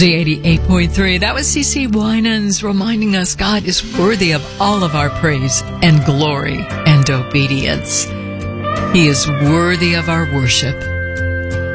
88.3. That was CeCe Winans reminding us God is worthy of all of our praise and glory and obedience. He is worthy of our worship.